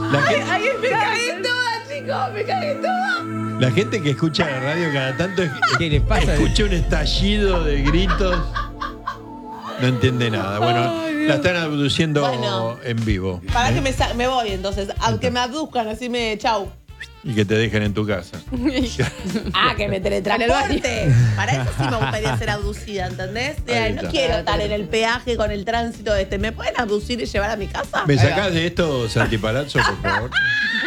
Ay, me cagué toda, chicos, me cagué toda. La gente que escucha la radio cada tanto ¿Qué le pasa? escucha un estallido de gritos. No entiende nada. Bueno, la están abduciendo Bueno. en vivo. Para que me voy entonces, aunque me abduzcan, así chau. Y que te dejen en tu casa. Que me teletransporte. Para eso sí me gustaría ser abducida, ¿entendés? Ahí No está. quiero estar en el peaje con el tránsito ¿Me pueden abducir y llevar a mi casa? ¿Me sacás de esto, Santi Palazzo, por favor?